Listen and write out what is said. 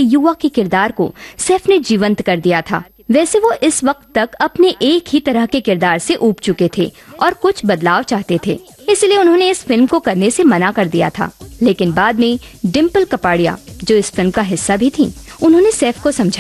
युवा के किरदार को सैफ ने जीवंत कर दिया था। वैसे वो इस वक्त तक अपने एक ही तरह के किरदार से ऊब चुके थे और कुछ बदलाव चाहते थे, इसलिए उन्होंने इस फिल्म को करने से मना कर दिया था। लेकिन बाद में डिम्पल कपाड़िया, जो इस फिल्म का हिस्सा भी थी, उन्होंने सैफ को समझाया